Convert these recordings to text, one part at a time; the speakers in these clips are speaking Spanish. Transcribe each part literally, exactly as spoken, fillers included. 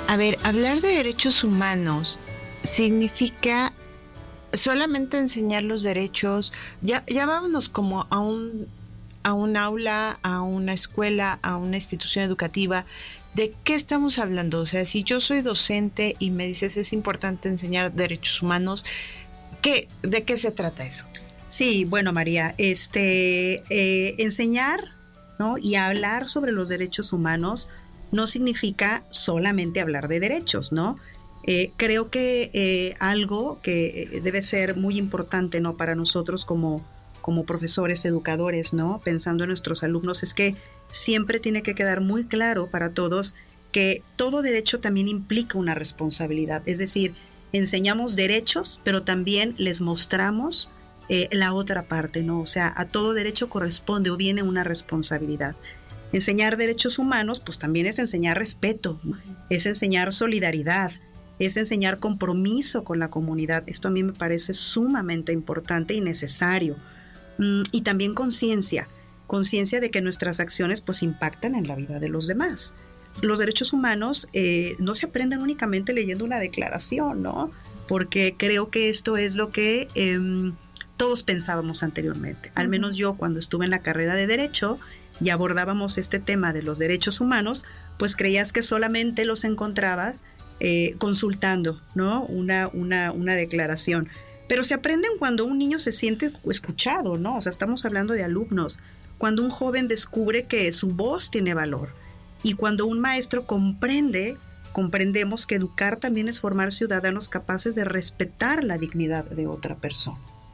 A ver, hablar de derechos humanos significa solamente enseñar los derechos. Ya, ya vámonos como a un, a un aula, a una escuela, a una institución educativa. ¿De qué estamos hablando? O sea, si yo soy docente y me dices es importante enseñar derechos humanos, ¿qué, ¿de qué se trata eso? Sí, bueno, María, este, eh, enseñar, ¿no?, y hablar sobre los derechos humanos no significa solamente hablar de derechos, ¿no? Eh, creo que eh, algo que debe ser muy importante, ¿no?, para nosotros como, como profesores, educadores, ¿no?, pensando en nuestros alumnos, es que siempre tiene que quedar muy claro para todos que todo derecho también implica una responsabilidad. Es decir, enseñamos derechos, pero también les mostramos eh, la otra parte, ¿no? O sea, a todo derecho corresponde o viene una responsabilidad. Enseñar derechos humanos, pues también es enseñar respeto, ¿no? Es enseñar solidaridad, es enseñar compromiso con la comunidad. Esto a mí me parece sumamente importante y necesario. Mm, y también conciencia, conciencia de que nuestras acciones pues impactan en la vida de los demás. Los derechos humanos eh, no se aprenden únicamente leyendo una declaración, ¿no? Porque creo que esto es lo que eh, todos pensábamos anteriormente. Al menos yo, cuando estuve en la carrera de Derecho y abordábamos este tema de los derechos humanos, pues creías que solamente los encontrabas eh, consultando, ¿no?, una, una, una declaración. Pero se aprenden cuando un niño se siente escuchado, ¿no? O sea, estamos hablando de alumnos. Cuando un joven descubre que su voz tiene valor y cuando un maestro comprende, comprendemos que educar también es formar ciudadanos capaces de respetar la dignidad de otra persona.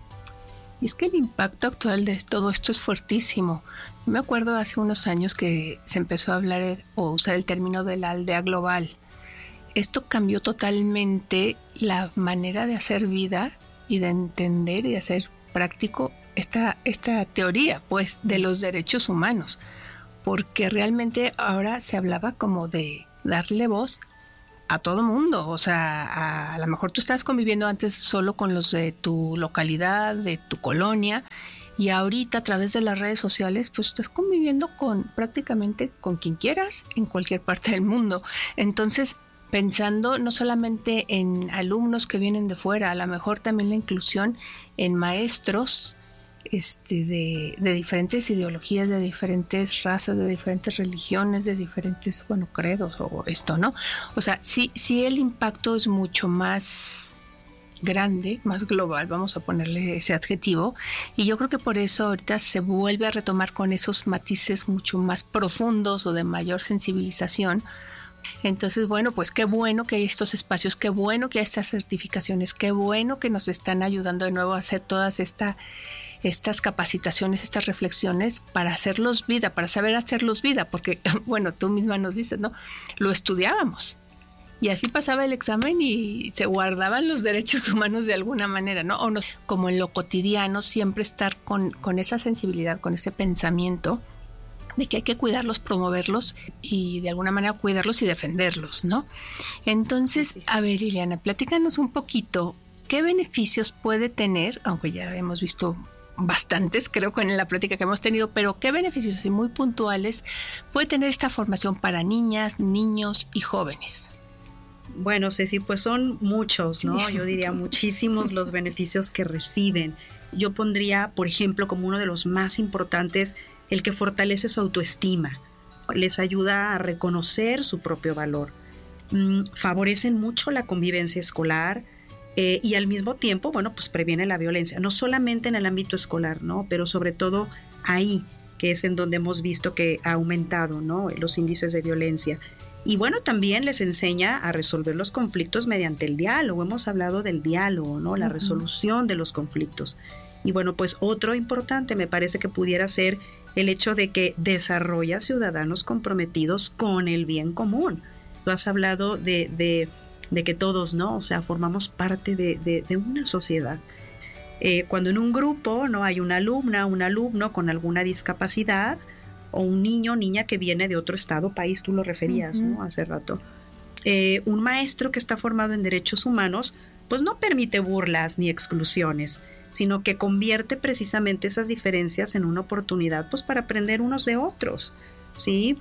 Y es que el impacto actual de todo esto es fuertísimo. Me acuerdo hace unos años que se empezó a hablar o usar el término de la aldea global. Esto cambió totalmente la manera de hacer vida y de entender y de hacer práctico esta, esta teoría, pues, de los derechos humanos. Porque realmente ahora se hablaba como de darle voz a todo mundo. O sea, a, a lo mejor tú estabas conviviendo antes solo con los de tu localidad, de tu colonia, y ahorita a través de las redes sociales pues estás conviviendo con prácticamente con quien quieras en cualquier parte del mundo. Entonces, pensando no solamente en alumnos que vienen de fuera, a lo mejor también la inclusión en maestros este, de, de diferentes ideologías, de diferentes razas, de diferentes religiones, de diferentes, bueno, credos o esto, ¿no? O sea, sí, sí el impacto es mucho más grande, más global, vamos a ponerle ese adjetivo, y yo creo que por eso ahorita se vuelve a retomar con esos matices mucho más profundos o de mayor sensibilización. Entonces, bueno, pues qué bueno que hay estos espacios, qué bueno que hay estas certificaciones, qué bueno que nos están ayudando de nuevo a hacer todas esta, estas capacitaciones, estas reflexiones para hacerlos vida, para saber hacerlos vida, porque, bueno, tú misma nos dices, ¿no? Lo estudiábamos. Y así pasaba el examen y se guardaban los derechos humanos de alguna manera, ¿no? O no, como en lo cotidiano, siempre estar con, con esa sensibilidad, con ese pensamiento de que hay que cuidarlos, promoverlos y de alguna manera cuidarlos y defenderlos, ¿no? Entonces, a ver, Liliana, platícanos un poquito qué beneficios puede tener, aunque ya hemos visto bastantes, creo que en la plática que hemos tenido, pero qué beneficios y muy puntuales puede tener esta formación para niñas, niños y jóvenes. Bueno, Ceci, pues son muchos, ¿no? Sí. Yo diría muchísimos los beneficios que reciben. Yo pondría, por ejemplo, como uno de los más importantes, el que fortalece su autoestima, les ayuda a reconocer su propio valor, mm, favorecen mucho la convivencia escolar eh, y al mismo tiempo, bueno, pues previene la violencia, no solamente en el ámbito escolar, ¿no? Pero sobre todo ahí, que es en donde hemos visto que ha aumentado, ¿no?, los índices de violencia. Y bueno, también les enseña a resolver los conflictos mediante el diálogo. Hemos hablado del diálogo, ¿no?, la uh-huh. resolución de los conflictos. Y bueno, pues otro importante me parece que pudiera ser el hecho de que desarrolla ciudadanos comprometidos con el bien común. Tú has hablado de, de, de que todos, ¿no?, o sea, formamos parte de, de, de una sociedad. Eh, cuando en un grupo, ¿no?, hay una alumna, un alumno con alguna discapacidad, o un niño o niña que viene de otro estado, país, tú lo referías, uh-huh. ¿no?, hace rato. Eh, un maestro que está formado en derechos humanos, pues no permite burlas ni exclusiones, sino que convierte precisamente esas diferencias en una oportunidad, pues, para aprender unos de otros, ¿sí?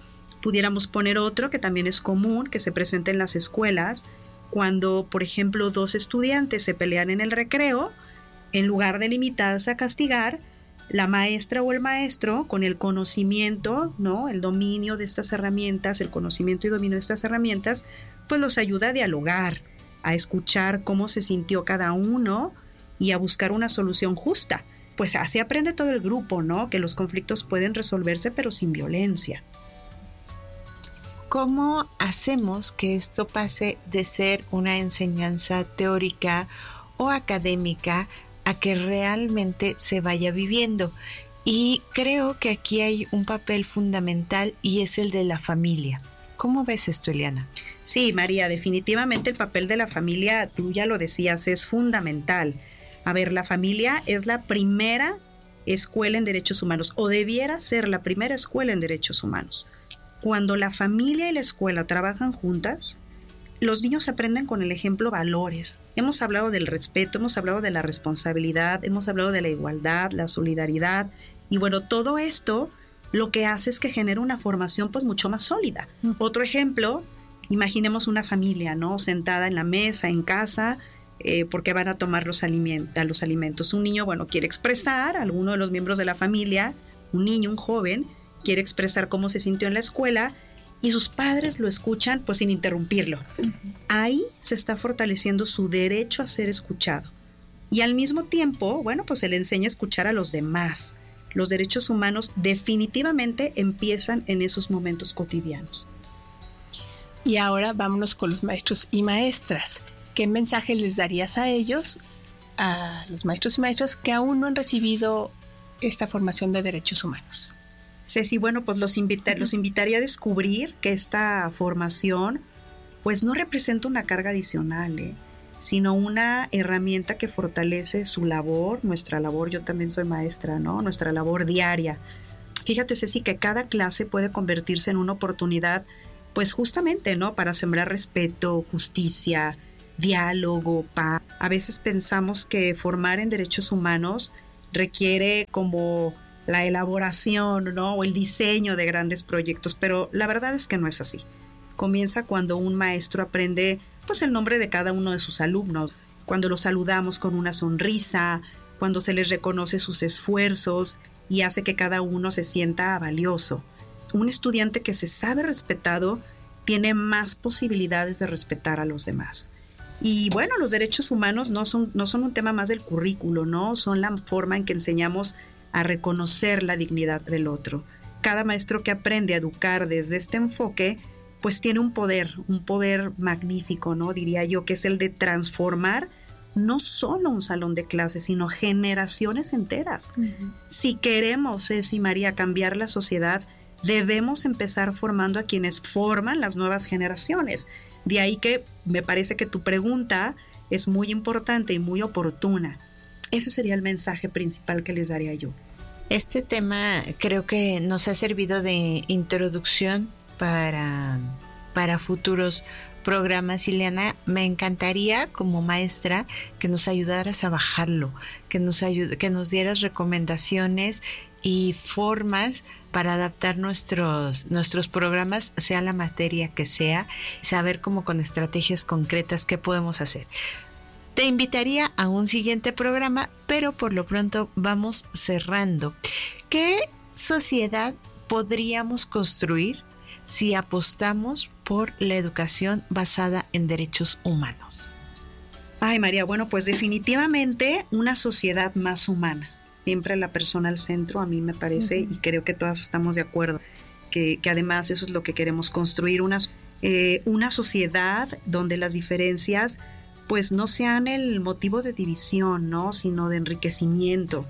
Pudiéramos poner otro que también es común, que se presenta en las escuelas, cuando, por ejemplo, dos estudiantes se pelean en el recreo, en lugar de limitarse a castigar, la maestra o el maestro, con el conocimiento, ¿no?, el dominio de estas herramientas, el conocimiento y dominio de estas herramientas, pues los ayuda a dialogar, a escuchar cómo se sintió cada uno y a buscar una solución justa. Pues así aprende todo el grupo, ¿no?, que los conflictos pueden resolverse pero sin violencia. ¿Cómo hacemos que esto pase de ser una enseñanza teórica o académica a que realmente se vaya viviendo? Y creo que aquí hay un papel fundamental y es el de la familia. ¿Cómo ves esto, Eliana? Sí, María, definitivamente el papel de la familia, tú ya lo decías, es fundamental. A ver, la familia es la primera escuela en derechos humanos, o debiera ser la primera escuela en derechos humanos. Cuando la familia y la escuela trabajan juntas, los niños aprenden con el ejemplo valores. Hemos hablado del respeto, hemos hablado de la responsabilidad, hemos hablado de la igualdad, la solidaridad, y bueno, todo esto lo que hace es que genera una formación pues mucho más sólida. Mm. Otro ejemplo, imaginemos una familia, ¿no?, sentada en la mesa, en casa, eh, porque van a tomar los, aliment- los alimentos. Un niño, bueno, quiere expresar, alguno de los miembros de la familia, un niño, un joven, quiere expresar cómo se sintió en la escuela y sus padres lo escuchan pues sin interrumpirlo. Uh-huh. Ahí se está fortaleciendo su derecho a ser escuchado. Y al mismo tiempo, bueno, pues se le enseña a escuchar a los demás. Los derechos humanos definitivamente empiezan en esos momentos cotidianos. Y ahora vámonos con los maestros y maestras. ¿Qué mensaje les darías a ellos, a los maestros y maestras que aún no han recibido esta formación de derechos humanos? Ceci, bueno, pues los, invita- uh-huh. los invitaría a descubrir que esta formación pues no representa una carga adicional, ¿eh? sino una herramienta que fortalece su labor, nuestra labor, yo también soy maestra, ¿no?, nuestra labor diaria. Fíjate, Ceci, que cada clase puede convertirse en una oportunidad, pues justamente, ¿no?, para sembrar respeto, justicia, diálogo, paz. A veces pensamos que formar en derechos humanos requiere como la elaboración, ¿no?, o el diseño de grandes proyectos, pero la verdad es que no es así. Comienza cuando un maestro aprende pues el nombre de cada uno de sus alumnos, cuando los saludamos con una sonrisa, cuando se les reconoce sus esfuerzos y hace que cada uno se sienta valioso. Un estudiante que se sabe respetado tiene más posibilidades de respetar a los demás. Y bueno, los derechos humanos no son, no son un tema más del currículo, ¿no? Son la forma en que enseñamos a reconocer la dignidad del otro. Cada maestro que aprende a educar desde este enfoque, pues tiene un poder, un poder magnífico, ¿no?, diría yo, que es el de transformar no solo un salón de clases, sino generaciones enteras. Uh-huh. Si queremos, Ceci, María, cambiar la sociedad, debemos empezar formando a quienes forman las nuevas generaciones. De ahí que me parece que tu pregunta es muy importante y muy oportuna. Ese sería el mensaje principal que les daría yo. Este tema creo que nos ha servido de introducción para, para futuros programas. Ileana, me encantaría como maestra que nos ayudaras a bajarlo, que nos, ayud- que nos dieras recomendaciones y formas para adaptar nuestros, nuestros programas, sea la materia que sea, saber cómo con estrategias concretas qué podemos hacer. Te invitaría a un siguiente programa, pero por lo pronto vamos cerrando. ¿Qué sociedad podríamos construir si apostamos por la educación basada en derechos humanos? Ay, María, bueno, pues definitivamente una sociedad más humana. Siempre la persona al centro, a mí me parece, uh-huh. y creo que todas estamos de acuerdo, que, que además eso es lo que queremos construir, una, eh, una sociedad donde las diferencias pues no sean el motivo de división, ¿no?, sino de enriquecimiento,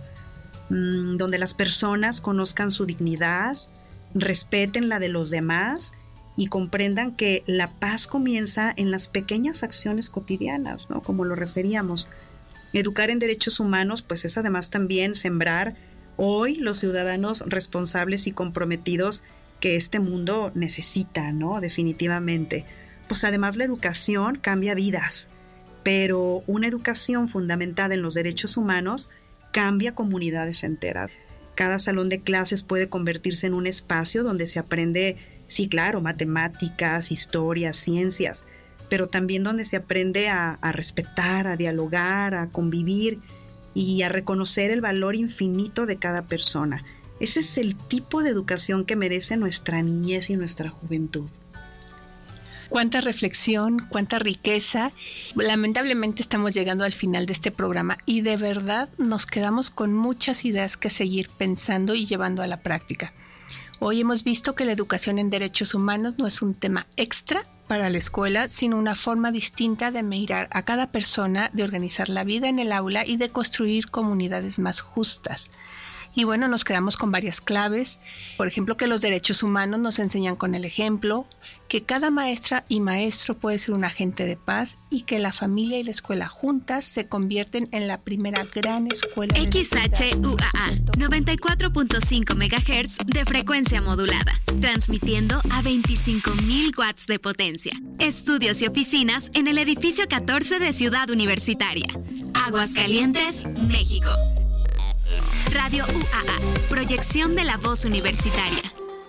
mmm, donde las personas conozcan su dignidad, respeten la de los demás y comprendan que la paz comienza en las pequeñas acciones cotidianas, ¿no?, como lo referíamos. Educar en derechos humanos, pues es además también sembrar hoy los ciudadanos responsables y comprometidos que este mundo necesita, ¿no?, definitivamente. Pues además la educación cambia vidas, pero una educación fundamentada en los derechos humanos cambia comunidades enteras. Cada salón de clases puede convertirse en un espacio donde se aprende Sí, claro, matemáticas, historias, ciencias, pero también donde se aprende a, a respetar, a dialogar, a convivir y a reconocer el valor infinito de cada persona. Ese es el tipo de educación que merece nuestra niñez y nuestra juventud. Cuánta reflexión, cuánta riqueza. Lamentablemente estamos llegando al final de este programa y de verdad nos quedamos con muchas ideas que seguir pensando y llevando a la práctica. Hoy hemos visto que la educación en derechos humanos no es un tema extra para la escuela, sino una forma distinta de mirar a cada persona, de organizar la vida en el aula y de construir comunidades más justas. Y bueno, nos quedamos con varias claves. Por ejemplo, que los derechos humanos nos enseñan con el ejemplo, que cada maestra y maestro puede ser un agente de paz y que la familia y la escuela juntas se convierten en la primera gran escuela. X H U A A, noventa y cuatro punto cinco megahertz de frecuencia modulada, transmitiendo a veinticinco mil watts de potencia. Estudios y oficinas en el edificio catorce de Ciudad Universitaria. Aguascalientes, México. Radio U A A, proyección de la voz universitaria.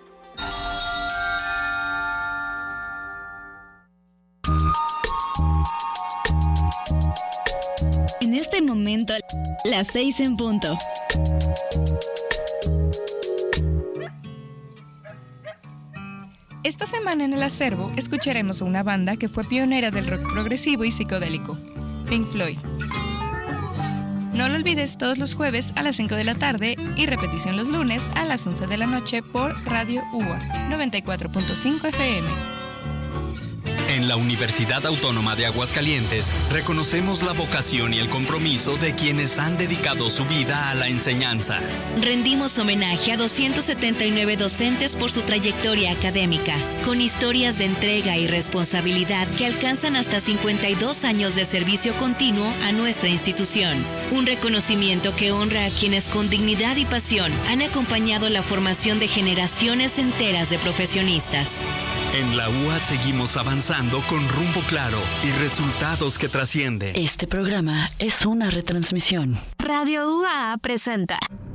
En este momento, las seis en punto. Esta semana en el acervo escucharemos a una banda que fue pionera del rock progresivo y psicodélico, Pink Floyd. No lo olvides todos los jueves a las cinco de la tarde y repetición los lunes a las once de la noche por Radio U A A noventa y cuatro punto cinco F M. En la Universidad Autónoma de Aguascalientes reconocemos la vocación y el compromiso de quienes han dedicado su vida a la enseñanza. Rendimos homenaje a doscientos setenta y nueve docentes por su trayectoria académica, con historias de entrega y responsabilidad que alcanzan hasta cincuenta y dos años de servicio continuo a nuestra institución. Un reconocimiento que honra a quienes con dignidad y pasión han acompañado la formación de generaciones enteras de profesionistas. En la U A seguimos avanzando con rumbo claro y resultados que trascienden. Este programa es una retransmisión. Radio U A A presenta